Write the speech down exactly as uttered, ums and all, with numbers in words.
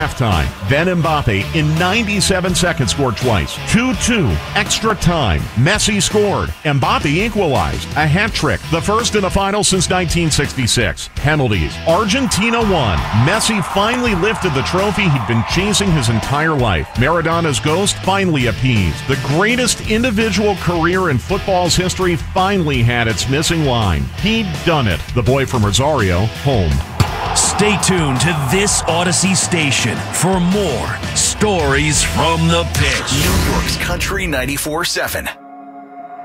Halftime, then Mbappe in ninety-seven seconds scored twice. two two, extra time. Messi scored. Mbappe equalized. A hat trick, the first in the final since nineteen sixty-six. Penalties. Argentina won. Messi finally lifted the trophy he'd been chasing his entire life. Maradona's ghost finally appeased. The greatest individual career in football's history finally had its missing line. He'd done it. The boy from Rosario, home. Stay tuned to this Odyssey station for more stories from the pitch. New York's Country ninety-four seven.